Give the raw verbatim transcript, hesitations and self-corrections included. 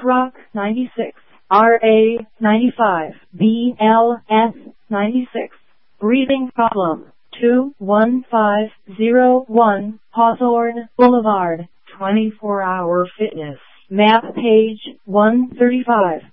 Truck ninety-six, R A ninety-five, B L S ninety-six. Breathing problem two one five zero one, Hawthorne Boulevard, twenty-four hour fitness. Map page one thirty-five.